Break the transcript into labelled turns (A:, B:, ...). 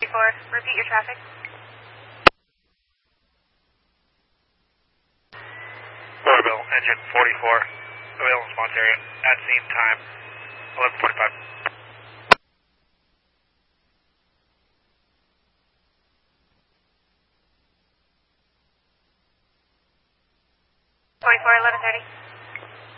A: 44, repeat your traffic.
B: Louisville, engine 44, available response area, at scene time, 11:45.
A: 44, 11:30.